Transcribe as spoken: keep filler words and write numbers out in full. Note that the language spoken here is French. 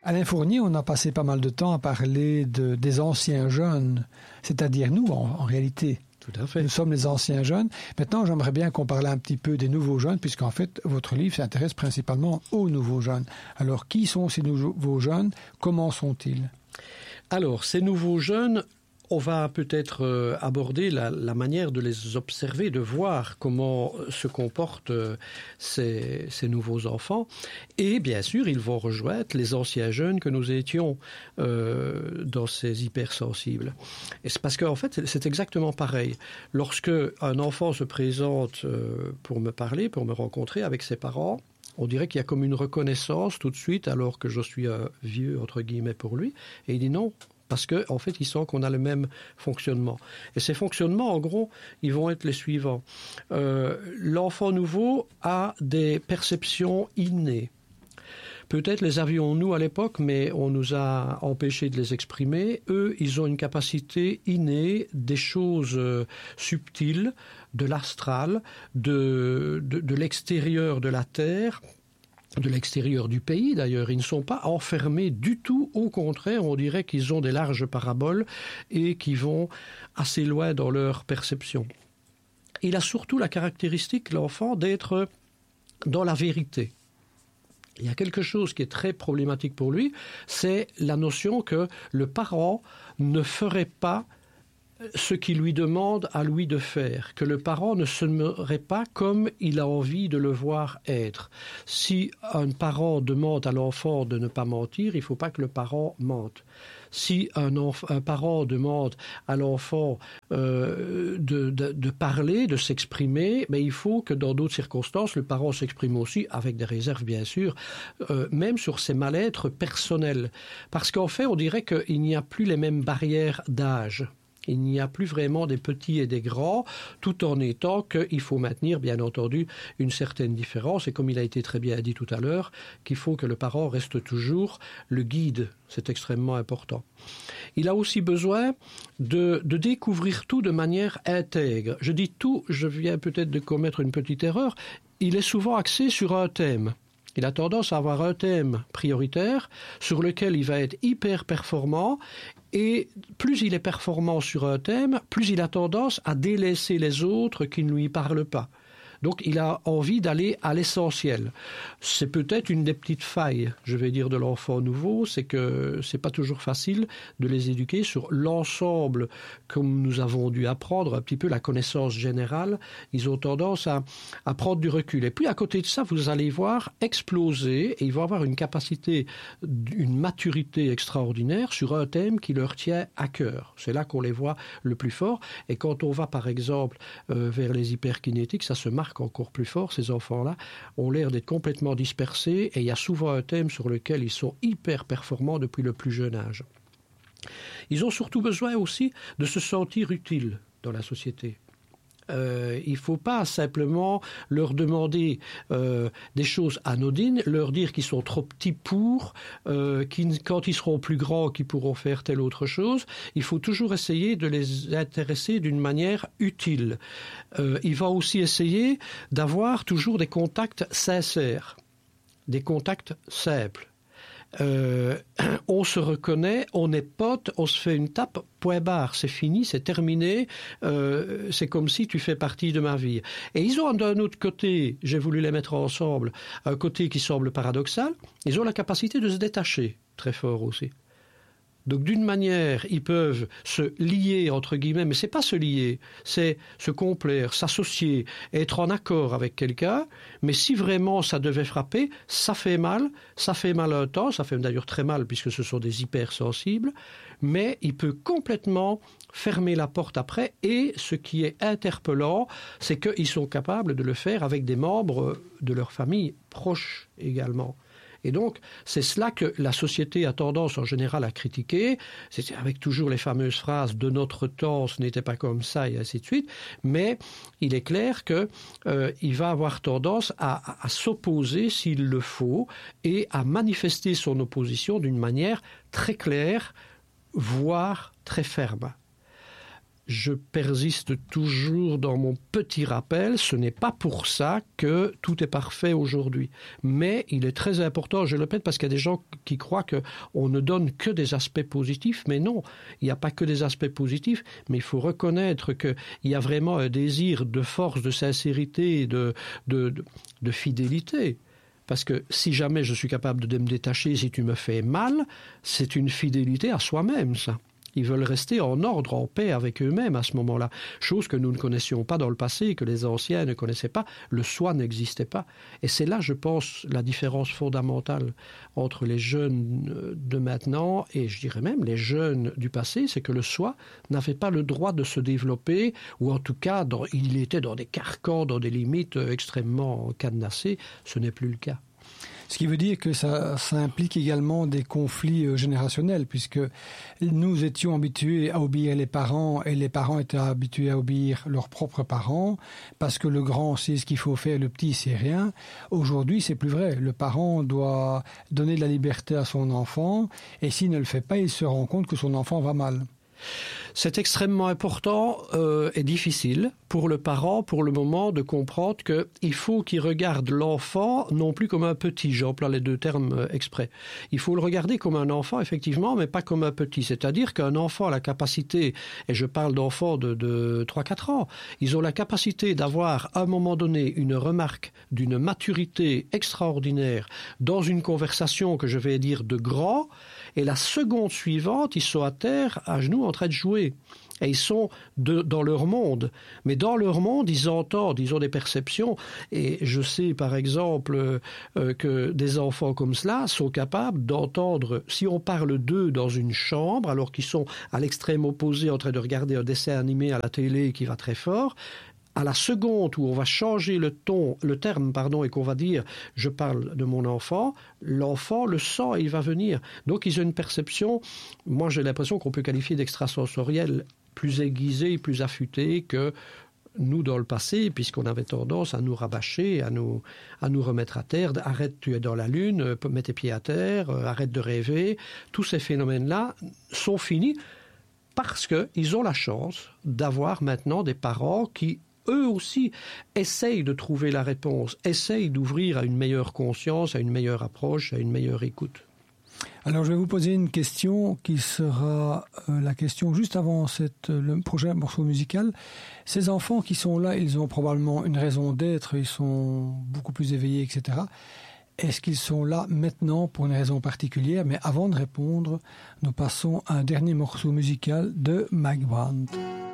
Alain Fournier, on a passé pas mal de temps à parler de, des anciens jeunes, c'est-à-dire nous, en, en réalité. Tout à fait. Nous sommes les anciens jeunes. Maintenant, j'aimerais bien qu'on parle un petit peu des nouveaux jeunes, puisqu'en fait, votre livre s'intéresse principalement aux nouveaux jeunes. Alors, qui sont ces nouveaux jeunes? Comment sont-ils? Alors, ces nouveaux jeunes, on va peut-être euh, aborder la, la manière de les observer, de voir comment se comportent euh, ces, ces nouveaux enfants. Et bien sûr, ils vont rejoindre les anciens jeunes que nous étions euh, dans ces hypersensibles. Et c'est parce qu'en fait, c'est exactement pareil. Lorsque un enfant se présente euh, pour me parler, pour me rencontrer avec ses parents, on dirait qu'il y a comme une reconnaissance tout de suite, alors que je suis un vieux, entre guillemets, pour lui. Et il dit non. Parce qu'en en fait, ils sentent qu'on a le même fonctionnement. Et ces fonctionnements, en gros, ils vont être les suivants. Euh, l'enfant nouveau a des perceptions innées. Peut-être les avions-nous à l'époque, mais on nous a empêchés de les exprimer. Eux, ils ont une capacité innée des choses euh, subtiles, de l'astral, de, de, de l'extérieur de la Terre, de l'extérieur du pays d'ailleurs. Ils ne sont pas enfermés du tout, au contraire, on dirait qu'ils ont des larges paraboles et qui vont assez loin dans leur perception. Il a surtout la caractéristique, l'enfant, d'être dans la vérité. Il y a quelque chose qui est très problématique pour lui, c'est la notion que le parent ne ferait pas ce qu'il lui demande à lui de faire, que le parent ne se mettrait pas comme il a envie de le voir être. Si un parent demande à l'enfant de ne pas mentir, il ne faut pas que le parent mente. Si un, enf- un parent demande à l'enfant euh, de, de, de parler, de s'exprimer, mais il faut que dans d'autres circonstances, le parent s'exprime aussi, avec des réserves bien sûr, euh, même sur ses mal-être personnels. Parce qu'en fait, on dirait qu'il n'y a plus les mêmes barrières d'âge. Il n'y a plus vraiment des petits et des grands, tout en étant qu'il faut maintenir, bien entendu, une certaine différence. Et comme il a été très bien dit tout à l'heure, qu'il faut que le parent reste toujours le guide. C'est extrêmement important. Il a aussi besoin de, de découvrir tout de manière intègre. Je dis tout, je viens peut-être de commettre une petite erreur. Il est souvent axé sur un thème. Il a tendance à avoir un thème prioritaire sur lequel il va être hyper performant. Et plus il est performant sur un thème, plus il a tendance à délaisser les autres qui ne lui parlent pas. Donc il a envie d'aller à l'essentiel. C'est peut-être une des petites failles, je vais dire, de l'enfant nouveau, c'est que c'est pas toujours facile de les éduquer sur l'ensemble, comme nous avons dû apprendre un petit peu la connaissance générale. Ils ont tendance à, à prendre du recul. Et puis à côté de ça, vous allez voir exploser, et ils vont avoir une capacité, une maturité extraordinaire sur un thème qui leur tient à cœur. C'est là qu'on les voit le plus fort. Et quand on va par exemple euh, vers les hyperkinétiques, ça se marque encore plus fort. Ces enfants-là ont l'air d'être complètement dispersés et il y a souvent un thème sur lequel ils sont hyper performants depuis le plus jeune âge. Ils ont surtout besoin aussi de se sentir utiles dans la société. Euh, il ne faut pas simplement leur demander euh, des choses anodines, leur dire qu'ils sont trop petits pour, euh, qu'ils, quand ils seront plus grands, qu'ils pourront faire telle autre chose. Il faut toujours essayer de les intéresser d'une manière utile. Euh, il va aussi essayer d'avoir toujours des contacts sincères, des contacts simples. Euh, on se reconnaît, on est potes, on se fait une tape, point barre, c'est fini, c'est terminé, euh, c'est comme si tu fais partie de ma vie. Et ils ont d'un autre côté, j'ai voulu les mettre ensemble, un côté qui semble paradoxal, ils ont la capacité de se détacher, très fort aussi. Donc d'une manière, ils peuvent se lier, entre guillemets, mais c'est pas se lier, c'est se complaire, s'associer, être en accord avec quelqu'un, mais si vraiment ça devait frapper, ça fait mal, ça fait mal un temps, ça fait d'ailleurs très mal puisque ce sont des hypersensibles, mais il peut complètement fermer la porte après, et ce qui est interpellant, c'est qu'ils sont capables de le faire avec des membres de leur famille proches également. Et donc, c'est cela que la société a tendance en général à critiquer, c'est avec toujours les fameuses phrases « de notre temps, ce n'était pas comme ça » et ainsi de suite, mais il est clair qu'il euh, va avoir tendance à, à, à s'opposer s'il le faut et à manifester son opposition d'une manière très claire, voire très ferme. je persiste toujours dans mon petit rappel, ce n'est pas pour ça que tout est parfait aujourd'hui. Mais il est très important, je le répète, parce qu'il y a des gens qui croient qu'on ne donne que des aspects positifs, mais non, il n'y a pas que des aspects positifs, mais il faut reconnaître qu'il y a vraiment un désir de force, de sincérité, de, de, de, de fidélité. Parce que si jamais je suis capable de me détacher, si tu me fais mal, c'est une fidélité à soi-même, ça. Ils veulent rester en ordre, en paix avec eux-mêmes à ce moment-là. Chose que nous ne connaissions pas dans le passé, que les anciens ne connaissaient pas. Le soi n'existait pas. Et c'est là, je pense, la différence fondamentale entre les jeunes de maintenant et, je dirais même, les jeunes du passé, c'est que le soi n'avait pas le droit de se développer, ou en tout cas, dans, il était dans des carcans, dans des limites extrêmement cadenassées. Ce n'est plus le cas. Ce qui veut dire que ça, ça implique également des conflits euh, générationnels, puisque nous étions habitués à obéir les parents et les parents étaient habitués à obéir leurs propres parents, parce que le grand sait ce qu'il faut faire, le petit sait rien. Aujourd'hui, c'est plus vrai. Le parent doit donner de la liberté à son enfant, et s'il ne le fait pas, il se rend compte que son enfant va mal. C'est extrêmement important euh, et difficile pour le parent, pour le moment, de comprendre qu'il faut qu'il regarde l'enfant non plus comme un petit, j'emploie les deux termes euh, exprès. Il faut le regarder comme un enfant, effectivement, mais pas comme un petit. C'est-à-dire qu'un enfant a la capacité, et je parle d'enfants de, de trois à quatre ans, ils ont la capacité d'avoir à un moment donné une remarque d'une maturité extraordinaire dans une conversation que je vais dire de grand, et la seconde suivante, ils sont à terre, à genoux, en train de jouer. Et ils sont de, dans leur monde. Mais dans leur monde, ils entendent, ils ont des perceptions. Et je sais, par exemple, euh, que des enfants comme cela sont capables d'entendre, si on parle d'eux dans une chambre, alors qu'ils sont à l'extrême opposé en train de regarder un dessin animé à la télé qui va très fort, à la seconde où on va changer le ton, le terme, pardon, et qu'on va dire « je parle de mon enfant », l'enfant le sent et il va venir. Donc ils ont une perception, moi j'ai l'impression qu'on peut qualifier d'extrasensorielle, plus aiguisée, plus affûtée que nous dans le passé, puisqu'on avait tendance à nous rabâcher, à nous, à nous remettre à terre. « Arrête, tu es dans la lune, mets tes pieds à terre, arrête de rêver ». Tous ces phénomènes-là sont finis parce qu'ils ont la chance d'avoir maintenant des parents qui eux aussi essayent de trouver la réponse, essayent d'ouvrir à une meilleure conscience, à une meilleure approche, à une meilleure écoute. Alors je vais vous poser une question qui sera euh, la question juste avant cette, le prochain morceau musical. Ces enfants qui sont là, ils ont probablement une raison d'être, ils sont beaucoup plus éveillés, et cetera. Est-ce qu'ils sont là maintenant pour une raison particulière? Mais avant de répondre, nous passons à un dernier morceau musical de Mike Brandt.